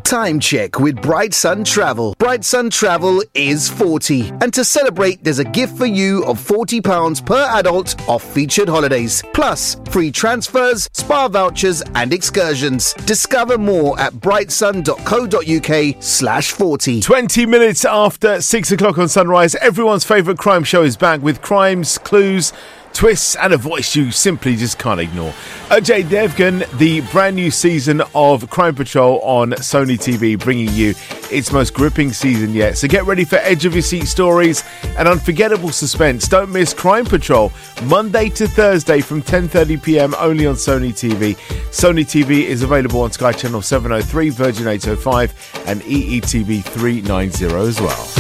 Time check with Bright Sun Travel. Bright Sun Travel is 40. And to celebrate, there's a gift for you of £40 per adult off featured holidays. Plus, free transfers, spa vouchers and excursions. Discover more at brightsun.co.uk/40. 20 minutes after 6 o'clock on Sunrise, everyone's favourite crime show is back with crimes, clues, twists and a voice you simply just can't ignore. Ajay Devgan, the brand new season of Crime Patrol on Sony TV, bringing you its most gripping season yet. So get ready for edge of your seat stories and unforgettable suspense. Don't miss Crime Patrol, Monday to Thursday from 10:30pm only on Sony TV. Sony TV is available on Sky Channel 703, Virgin 805 and EETV 390 as well.